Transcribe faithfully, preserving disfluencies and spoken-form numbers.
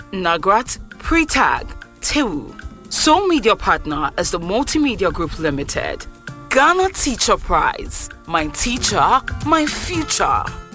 Nagrat, Pre-Tag, Tewu. Sole Media Partner is the Multimedia Group Limited. Ghana Teacher Prize. My teacher, my future.